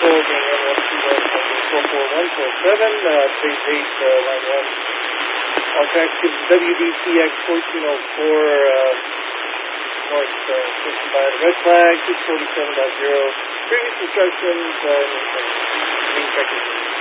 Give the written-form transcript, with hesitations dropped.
control being 1121.44147, space 8, line 1. All traffic is WDTX 1404, north, switching by the red flag, 647.0. Previous instructions, main check is